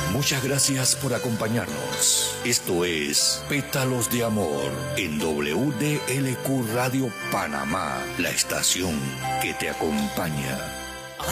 Muchas gracias por acompañarnos. Esto es Pétalos de Amor en WDLQ Radio Panamá, la estación que te acompaña.